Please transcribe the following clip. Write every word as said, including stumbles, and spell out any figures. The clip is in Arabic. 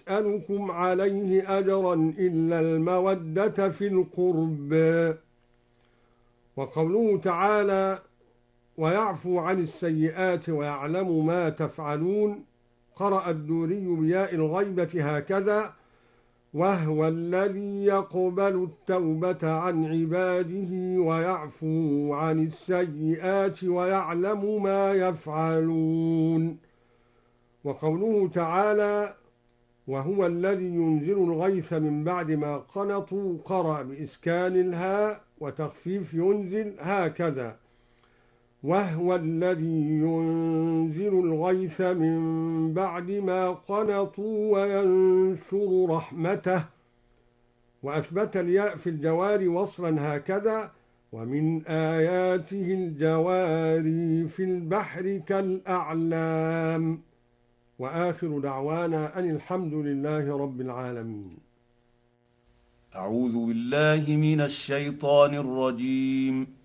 أسألكم عليه أجرا إلا المودة في القرب. وقوله تعالى ويعفو عن السيئات ويعلم ما تفعلون، قرأ الدوري بياء الغيبة هكذا: وهو الذي يقبل التوبة عن عباده ويعفو عن السيئات ويعلم ما يفعلون. وقوله تعالى وهو الذي ينزل الغيث من بعد ما قنطوا، قرأ بإسكان الهاء وتخفيف ينزل هكذا: وهو الذي ينزل الغيث من بعد ما قنطوا وينشر رحمته. وأثبت الياء في الجوار وصلا هكذا: ومن آياته الجواري في البحر كالأعلام. وآخر دعوانا أن الحمد لله رب العالمين. أعوذ بالله من الشيطان الرجيم.